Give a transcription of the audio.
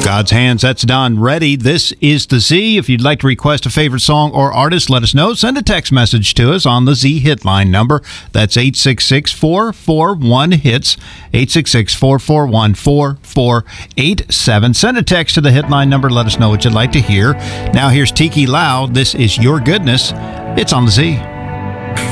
God's Hands, that's Don Reddy. This is the Z. If you'd like to request a favorite song or artist, let us know. Send a text message to us on the Z Hitline number. That's 866-441-HITS, 866-441-4487. Send a text to the Hitline number. Let us know what you'd like to hear. Now here's Tiki Lau. This is Your Goodness. It's on the Z.